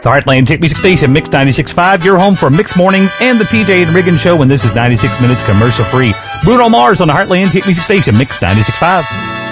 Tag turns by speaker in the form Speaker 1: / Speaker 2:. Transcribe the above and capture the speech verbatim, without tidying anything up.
Speaker 1: The Heartland Hit Music Station, Mix ninety-six point five, your home for Mix Mornings and the T J and Riggin Show, and this is ninety-six minutes commercial free. Bruno Mars on the Heartland Hit Music Station, Mix ninety-six point five.